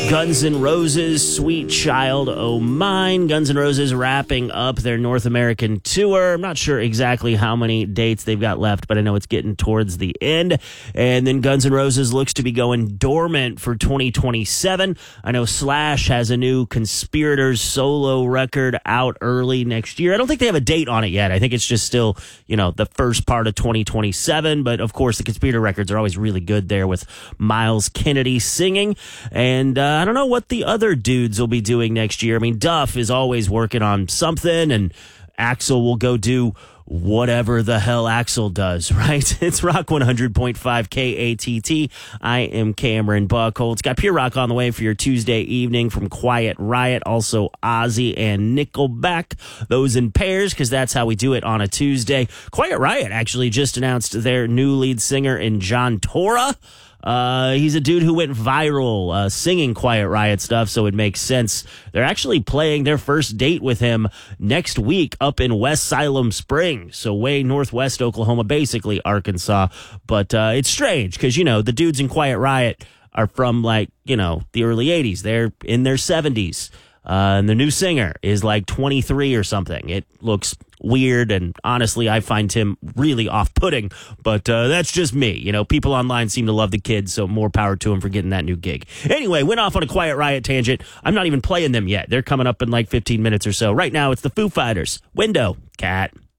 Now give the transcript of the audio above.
Guns N' Roses, Sweet Child O' Mine. Guns N' Roses wrapping up their North American tour. I'm not sure exactly how many dates they've got left, but I know it's getting towards the end. And then Guns N' Roses looks to be going dormant for 2027. I know Slash has a new Conspirators solo record out early next year. I don't think they have a date on it yet. I think it's just still, the first part of 2027. But of course, the Conspirator records are always really good there with Miles Kennedy singing. And I don't know what the other dudes will be doing next year. I mean, Duff is always working on something, and Axl will go do whatever the hell Axl does, right? It's Rock 100.5 KATT. I am Cameron Buckholz. Got Pure Rock on the way for your Tuesday evening from Quiet Riot, also Ozzy and Nickelback. Those in pairs, because that's how we do it on a Tuesday. Quiet Riot actually just announced their new lead singer in John Tora. He's a dude who went viral singing Quiet Riot stuff, so it makes sense. They're actually playing their first date with him next week up in West Siloam Springs, so way northwest Oklahoma, basically Arkansas. But it's strange because, the dudes in Quiet Riot are from, the early 80s. They're in their 70s. And the new singer is 23 or something. It looks weird, and honestly, I find him really off-putting, but that's just me. People online seem to love the kid, so more power to him for getting that new gig. Anyway, went off on a Quiet Riot tangent. I'm not even playing them yet. They're coming up in 15 minutes or so. Right now, it's the Foo Fighters. Window, Cat.